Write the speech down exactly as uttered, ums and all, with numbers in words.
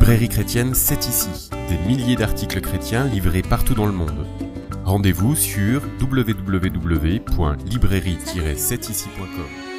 librairie chrétienne C'est Ici, des milliers d'articles chrétiens livrés partout dans le monde. Rendez-vous sur w w w point librairie tiret c'est ici point com.